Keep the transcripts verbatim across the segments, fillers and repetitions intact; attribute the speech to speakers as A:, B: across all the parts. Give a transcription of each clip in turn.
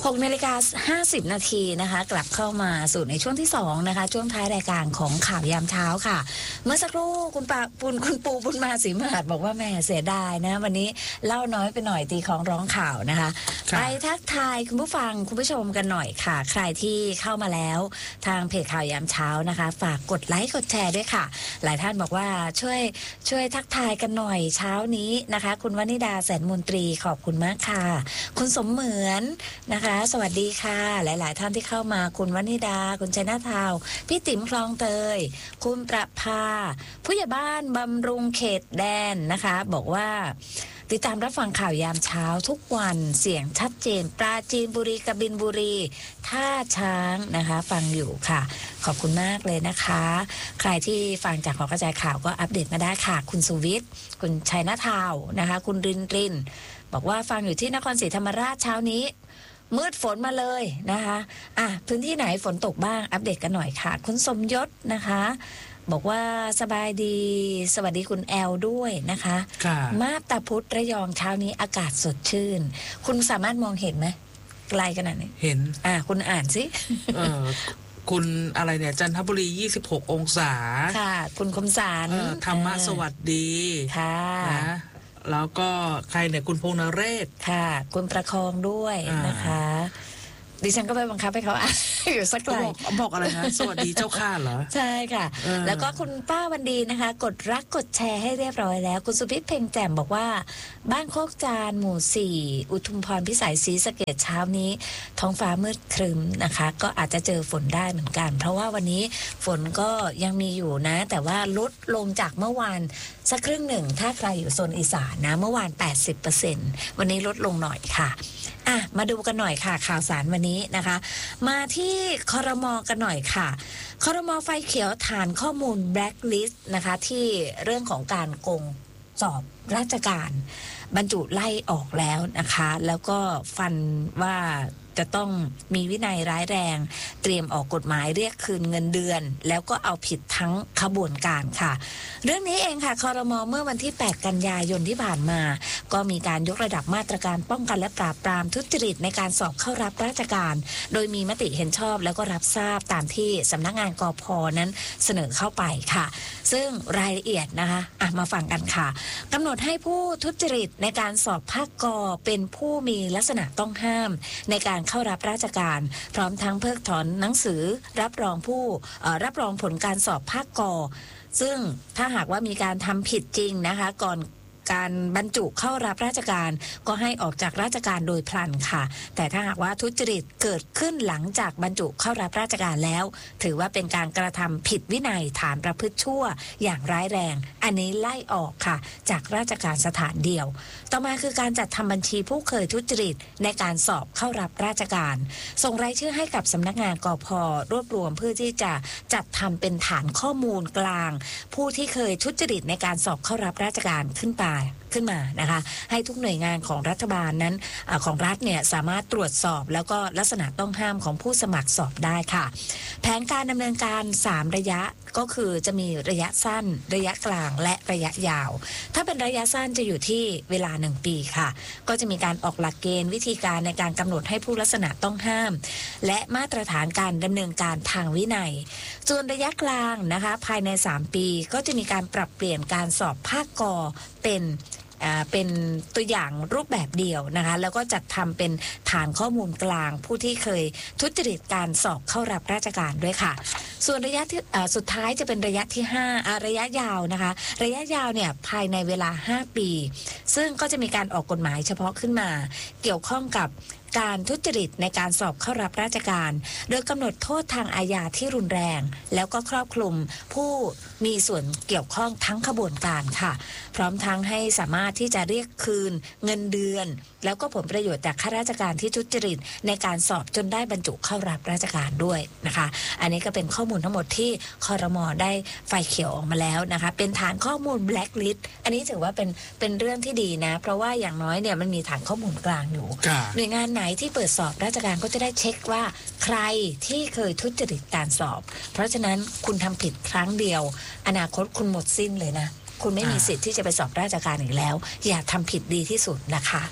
A: หกนาฬิกาห้าสิบนาทีนะคะกลับเข้ามาสู่ในช่วงที่สองนะคะช่วงท้ายรายการของข่าวยามเช้าค่ะเมื่อสักครู่คุณปาปุณคุณปูบุญมาศรีมหาดบอกว่าแม่เสียดายนะวันนี้เล่าน้อยไปหน่อยตีของร้องข่าวนะคะไปทักทายคุณผู้ฟังคุณผู้ชมกันหน่อยค่ะใครที่เข้ามาแล้วทางเพจข่าวยามเช้านะคะฝากกดไลค์กดแชร์ด้วยค่ะหลายท่านบอกว่าช่วยช่วยทักทายกันหน่อยเช้านี้นะคะคุณวนิดาแสนมนตรีขอบคุณมากค่ะคุณสมเหมือนนะคะสวัสดีค่ะหลายๆท่านที่เข้ามาคุณวนิดาคุณชัยนาทาวพี่ติ๋มคลองเตยคุณประภาผู้ใหญ่บ้านบำรุงเขตแดนนะคะบอกว่าติดตามรับฟังข่าวยามเช้าทุกวันเสียงชัดเจนปราจีนบุรีกบินบุรีท่าช้างนะคะฟังอยู่ค่ะขอบคุณมากเลยนะคะใครที่ฟังจากหอกระจายข่าวก็อัปเดตมาได้ค่ะคุณสุวิทย์คุณชัยนาทาวนะคะคุณรินรินบอกว่าฟังอยู่ที่นครศรีธรรมราชเช้านี้มืดฝนมาเลยนะคะอ่ะพื้นที่ไหนฝนตกบ้างอัปเดตกันหน่อยค่ะคุณสมยศนะคะบอกว่าสบายดีสวัสดีคุณแอลด้วยนะคะมาบตาพุธระยองเช้านี้อากาศสดชื่นคุณสามารถมองเห็นไหมไกลขนาดนี้
B: เห็น
A: อ่ะคุณอ่านสิ
B: เออคุณอะไรเนี่ยจันทบุรียี่สิบหกองศา
A: ค่ะคุณคมสาร
B: ธรรมะสวัสดี
A: ค่ะ
B: นะแล้วก็ใครเนี่ยคุณพงษ์นเรศ
A: ค่ะคุณประคองด้วยนะคะดิฉันก็ไปบังคับให้เขาอ่านอยู่สักไกล
B: บอกอะไรนะสวัสดีเจ้าข้าเหรอ
A: ใช่ค่ะแล้วก็คุณป้าวันดีนะคะกดรักกดแชร์ให้เรียบร้อยแล้วคุณสุพิษเพ่งแจ่มบอกว่าบ้านโคกจานหมู่สี่อุทุมพรพิสัยศรีสะเกษเช้านี้ท้องฟ้ามืดครึ้มนะคะก็อาจจะเจอฝนได้เหมือนกันเพราะว่าวันนี้ฝนก็ยังมีอยู่นะแต่ว่าลดลงจากเมื่อวานสักครึ่งหนึ่งถ้าใครอยู่โซนอีสานนะเมื่อวาน แปดสิบเปอร์เซ็นต์ วันนี้ลดลงหน่อยค่ะอ่ะมาดูกันหน่อยค่ะข่าวสารวันนี้นะคะมาที่ครม.กันหน่อยค่ะครม.ไฟเขียวฐานข้อมูลแบล็คลิสต์นะคะที่เรื่องของการโกงสอบราชการบรรจุไล่ออกแล้วนะคะแล้วก็ฟันว่าจะต้องมีวินัยร้ายแรงเตรียมออกกฎหมายเรียกคืนเงินเดือนแล้วก็เอาผิดทั้งขบวนการค่ะเรื่องนี้เองค่ะครม.เมื่อวันที่แปดกันยายนที่ผ่านมาก็มีการยกระดับมาตรการป้องกันและปราบปรามทุจริตในการสอบเข้ารับราชการโดยมีมติเห็นชอบแล้วก็รับทราบตามที่สำนักงานกพ.นั้นเสนอเข้าไปค่ะซึ่งรายละเอียดนะคะอ่ะมาฟังกันค่ะกำหนดให้ผู้ทุจริตในการสอบภาคก.เป็นผู้มีลักษณะต้องห้ามในการเข้ารับราชการพร้อมทั้งเพิกถอนหนังสือรับรองผู้รับรองผลการสอบภาคก.ซึ่งถ้าหากว่ามีการทำผิดจริงนะคะก่อนการบรรจุเข้ารับราชการก็ให้ออกจากราชการโดยพลันค่ะแต่ถ้าหากว่าทุจริตเกิดขึ้นหลังจากบรรจุเข้ารับราชการแล้วถือว่าเป็นการกระทำผิดวินัยฐานประพฤติชั่วอย่างร้ายแรงอันนี้ไล่ออกค่ะจากราชการสถานเดียวต่อมาคือการจัดทำบัญชีผู้เคยทุจริตในการสอบเข้ารับราชการส่งรายชื่อให้กับสำนักงานกพ.รวบรวมเพื่อที่จะจัดทำเป็นฐานข้อมูลกลางผู้ที่เคยทุจริตในการสอบเข้ารับราชการขึ้นไปขึ้นมานะคะให้ทุกหน่วยงานของรัฐบาลนั้นอของรัฐเนี่ยสามารถตรวจสอบแล้วก็ลักษณะต้องห้ามของผู้สมัครสอบได้ค่ะแผนการดำเนินการสามระยะก็คือจะมีระยะสั้นระยะกลางและระยะยาวถ้าเป็นระยะสั้นจะอยู่ที่เวลาหนึ่งปีค่ะก็จะมีการออกหลักเกณฑ์วิธีการในการกำหนดให้ผู้ลักษณะต้องห้ามและมาตรฐานการดำเนินการทางวินัยส่วนระยะกลางนะคะภายในสามปีก็จะมีการปรับเปลี่ยนการสอบภาคก.เป็นเป็นตัวอย่างรูปแบบเดียวนะคะแล้วก็จัดทำเป็นฐานข้อมูลกลางผู้ที่เคยทุจริตการสอบเข้ารับราชการด้วยค่ะส่วนระยะที่สุดท้ายจะเป็นระยะที่ห้าระยะยาวนะคะระยะยาวเนี่ยภายในเวลาห้าปีซึ่งก็จะมีการออกกฎหมายเฉพาะขึ้นมาเกี่ยวข้องกับการทุจริตในการสอบเข้ารับราชการโดยกำหนดโทษทางอาญาที่รุนแรงแล้วก็ครอบคลุมผู้มีส่วนเกี่ยวข้องทั้งขบวนการค่ะพร้อมทั้งให้สามารถที่จะเรียกคืนเงินเดือนแล้วก็ผลประโยชน์จากข้าราชการที่ทุจริตในการสอบจนได้บรรจุเข้ารับราชการด้วยนะคะอันนี้ก็เป็นข้อมูลทั้งหมดที่ครม.ได้ไฟเขียวออกมาแล้วนะคะเป็นฐานข้อมูลแบล็คลิสต์อันนี้ถือว่าเป็นเป็นเรื่องที่ดีนะเพราะว่าอย่างน้อยเนี่ยมันมีฐานข้อมูลกลางอยู่หน่วยงานไหนที่เปิดสอบราชการก็จะได้เช็คว่าใครที่เคยทุจริตการสอบเพราะฉะนั้นคุณทำผิดครั้งเดียวอนาคตคุณหมดสิ้นเลยนะคุณไม่มีสิทธิ์ที่จะไปสอบราชการอีกแล้วอย่าทำผิดดีที่สุดนะคะ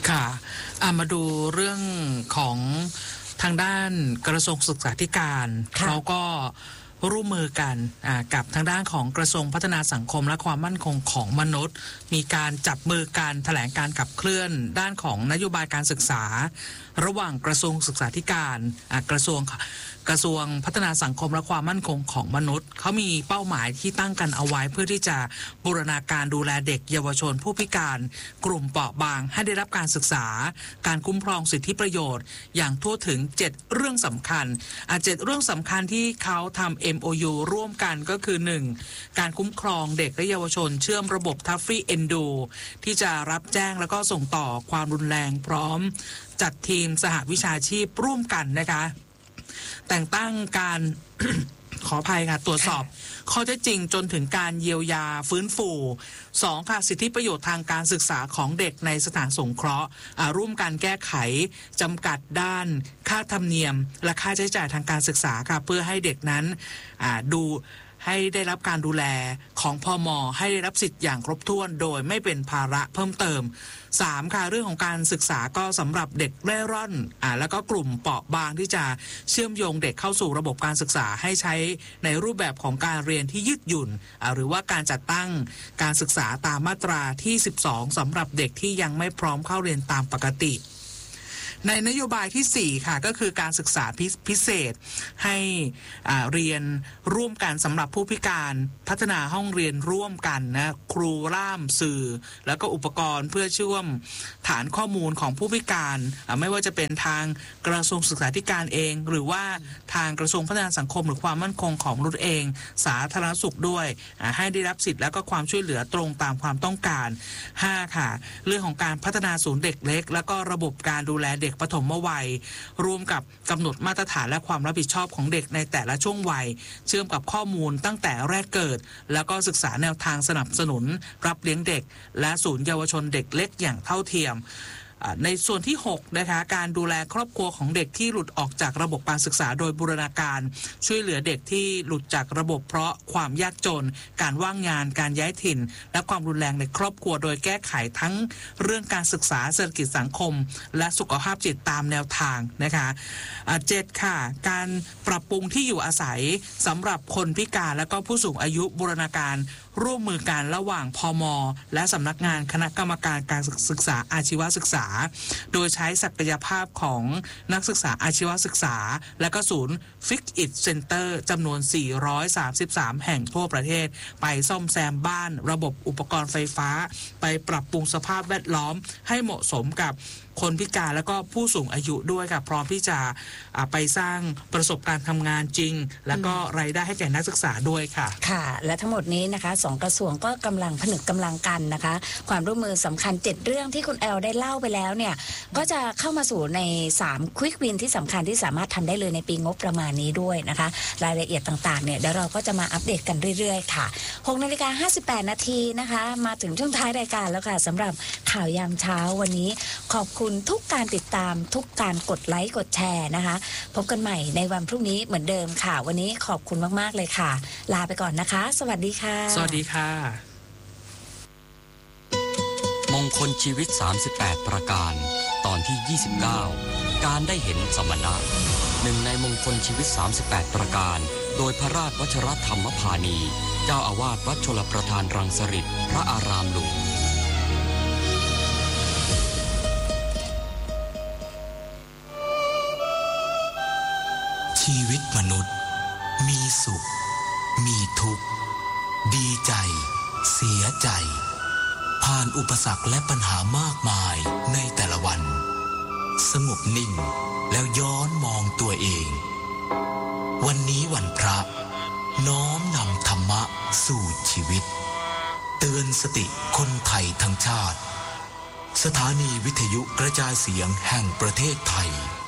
B: ค่ะมาดูเรื่องของทางด้านกระทรวงศึกษาธิการเขาก็ร่วมมือกันกับทางด้านของกระทรวงพัฒนาสังคมและความมั่นคงของมนุษย์มีการจับมือการแถลงการขับเคลื่อนด้านของนโยบายการศึกษาระหว่างกระทรวงศึกษาธิการกระทรวงกระทรวงพัฒนาสังคมและความมั่นคงของมนุษย์เขามีเป้าหมายที่ตั้งกันเอาไว้เพื่อที่จะบูรณาการดูแลเด็กเยาวชนผู้พิการกลุ่มเปราะบางให้ได้รับการศึกษาการคุ้มครองสิทธิประโยชน์อย่างทั่วถึงเจ็ดเรื่องสำคัญอ่ะเจ็ดเรื่องสำคัญที่เขาทำ เอ็ม โอ ยู ร่วมกันก็คือ หนึ่ง การคุ้มครองเด็กและเยาวชนเชื่อมระบบทัฟฟี่เอนดูที่จะรับแจ้งแล้วก็ส่งต่อความรุนแรงพร้อมจัดทีมสหวิชาชีพร่วมกันนะคะแต่งตั้งการ ขออภัยค่ะตรวจสอบข้อเท็จจริงจนถึงการเยียวยาฟื้นฟูสองค่ะสิทธิประโยชน์ทางการศึกษาของเด็กในสถานสงเคราะห์ร่วมกันแก้ไขจำกัดด้านค่าธรรมเนียมและค่าใช้จ่ายทางการศึกษาค่ะเพื่อให้เด็กนั้นดูให้ได้รับการดูแลของพม.ให้ได้รับสิทธิ์อย่างครบถ้วนโดยไม่เป็นภาระเพิ่มเติมสามค่ะเรื่องของการศึกษาก็สำหรับเด็กเร่ร่อนอ่าแล้วก็กลุ่มเปราะบางที่จะเชื่อมโยงเด็กเข้าสู่ระบบการศึกษาให้ใช้ในรูปแบบของการเรียนที่ยืดหยุ่นอ่าหรือว่าการจัดตั้งการศึกษาตามมาตราที่สิบสองสำหรับเด็กที่ยังไม่พร้อมเข้าเรียนตามปกติในนโยบายที่สี่ค่ะก็คือการศึกษาพิเศษให้เรียนร่วมกันสำหรับผู้พิการพัฒนาห้องเรียนร่วมกันนะครูล่ามสื่อแล้วก็อุปกรณ์เพื่อเชื่อมฐานข้อมูลของผู้พิการไม่ว่าจะเป็นทางกระทรวงศึกษาธิการเองหรือว่าทางกระทรวงพัฒนาสังคมหรือความมั่นคงของมนุษย์เองสาธารณสุขด้วยให้ได้รับสิทธิ์แล้วก็ความช่วยเหลือตรงตามความต้องการห้าค่ะเรื่องของการพัฒนาศูนย์เด็กเล็กแล้วก็ระบบการดูแลเด็กปฐมวัยร่วมกับกำหนดมาตรฐานและความรับผิดชอบของเด็กในแต่ละช่วงวัยเชื่อมกับข้อมูลตั้งแต่แรกเกิดแล้วก็ศึกษาแนวทางสนับสนุนรับเลี้ยงเด็กและศูนย์เยาวชนเด็กเล็กอย่างเท่าเทียมในส่วนที่หกนะคะการดูแลครอบครัวของเด็กที่หลุดออกจากระบบการศึกษาโดยบูรณาการช่วยเหลือเด็กที่หลุดจากระบบเพราะความยากจนการว่างงานการย้ายถิ่นและความรุนแรงในครอบครัวโดยแก้ไขทั้งเรื่องการศึกษาเศรษฐกิจสังคมและสุขภาพจิตตามแนวทางนะคะเจ็ดค่ะการปรับปรุงที่อยู่อาศัยสำหรับคนพิการและก็ผู้สูงอายุบูรณาการร่วมมือกันระหว่างพม.และสำนักงานคณะกรรมการการศึกษาอาชีวศึกษาโดยใช้ศักยภาพของนักศึกษาอาชีวศึกษาและก็ศูนย์ Fix It Center จำนวนสี่ร้อยสามสิบสามแห่งทั่วประเทศไปซ่อมแซมบ้านระบบอุปกรณ์ไฟฟ้าไปปรับปรุงสภาพแวดล้อมให้เหมาะสมกับคนพิการแล้วก็ผู้สูงอายุด้วยค่ะพร้อมที่จะไปสร้างประสบการณ์ทำงานจริงแล้วก็รายได้ให้แก่นักศึกษาด้วยค่ะ
A: ค่ะและทั้งหมดนี้นะคะสองกระทรวงก็กำลังผนึกกำลังกันนะคะความร่วมมือสำคัญเจ็ดเรื่องที่คุณแอลได้เล่าไปแล้วเนี่ยก็จะเข้ามาสู่ในสามควิกวินที่สำคัญที่สามารถทำได้เลยในปีงบประมาณนี้ด้วยนะคะรายละเอียดต่างๆเนี่ยเดี๋ยวเราก็จะมาอัปเดตกันเรื่อยๆค่ะหกนาฬิกาห้าสิบแปดนาทีนะคะมาถึงช่วงท้ายรายการแล้วค่ะสำหรับข่าวยามเช้าวันนี้ขอบคุณทุกการติดตามทุกการกดไลค์กดแชร์นะคะพบกันใหม่ในวันพรุ่งนี้เหมือนเดิมค่ะวันนี้ขอบคุณมากๆเลยค่ะลาไปก่อนนะคะสวัสดีค่ะ
B: สวัสดีค่ะ
C: มงคลชีวิตสามสิบแปดประการตอนที่ยี่สิบเก้าการได้เห็นสมณะหนึ่งในมงคลชีวิตสามสิบแปดประการโดยพระราชวชรธรรมพานีเจ้าอาวาสวัดชลประทานรังสฤษฎ์พระอารามหลวง
D: ชีวิตมนุษย์มีสุขมีทุกข์ดีใจเสียใจผ่านอุปสรรคและปัญหามากมายในแต่ละวันสงบนิ่งแล้วย้อนมองตัวเองวันนี้วันพระน้อมนำธรรมะสู่ชีวิตเตือนสติคนไทยทั้งชาติสถานีวิทยุกระจายเสียงแห่งประเทศไทย